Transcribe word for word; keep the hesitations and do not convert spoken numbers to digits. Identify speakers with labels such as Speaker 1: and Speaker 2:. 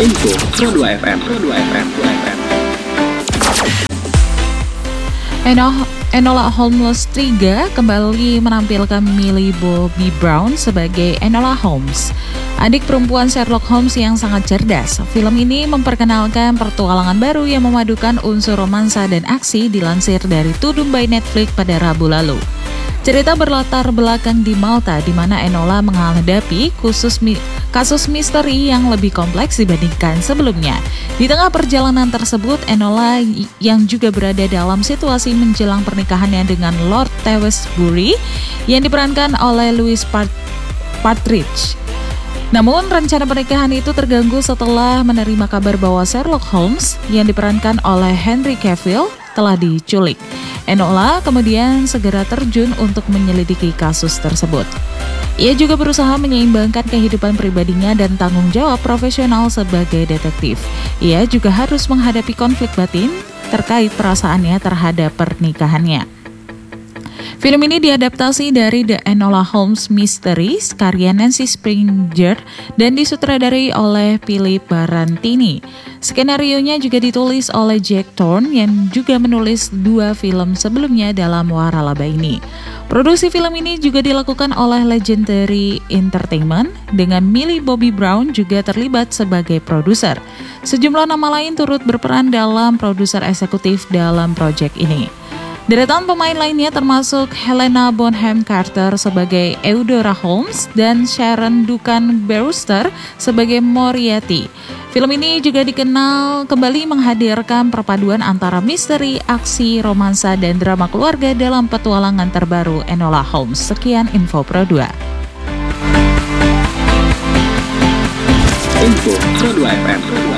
Speaker 1: Info Pro dua F M. Pro dua F M.
Speaker 2: Eno- Enola Holmes tiga kembali menampilkan Millie Bobby Brown sebagai Enola Holmes, adik perempuan Sherlock Holmes yang sangat cerdas. Film ini memperkenalkan petualangan baru yang memadukan unsur romansa dan aksi, dilansir dari Tudum by Netflix pada Rabu lalu. Cerita berlatar belakang di Malta, di mana Enola menghadapi khusus mi- kasus misteri yang lebih kompleks dibandingkan sebelumnya. Di tengah perjalanan tersebut, Enola y- yang juga berada dalam situasi menjelang pernikahannya dengan Lord Tewkesbury yang diperankan oleh Louis Part- Partridge. Namun, rencana pernikahan itu terganggu setelah menerima kabar bahwa Sherlock Holmes yang diperankan oleh Henry Cavill telah diculik. Enola kemudian segera terjun untuk menyelidiki kasus tersebut. Ia juga berusaha menyeimbangkan kehidupan pribadinya dan tanggung jawab profesional sebagai detektif. Ia juga harus menghadapi konflik batin terkait perasaannya terhadap pernikahannya. Film ini diadaptasi dari The Enola Holmes Mysteries karya Nancy Springer dan disutradarai oleh Philip Barantini. Skenarionya juga ditulis oleh Jack Thorne yang juga menulis dua film sebelumnya dalam waralaba ini. Produksi film ini juga dilakukan oleh Legendary Entertainment dengan Millie Bobby Brown juga terlibat sebagai produser. Sejumlah nama lain turut berperan dalam produser eksekutif dalam proyek ini. Deretan pemain lainnya termasuk Helena Bonham Carter sebagai Eudora Holmes dan Sharon Duncan Brewster sebagai Moriarty. Film ini juga dikenal kembali menghadirkan perpaduan antara misteri, aksi, romansa, dan drama keluarga dalam petualangan terbaru Enola Holmes. Sekian Info Pro dua.
Speaker 1: Info Pro dua F M.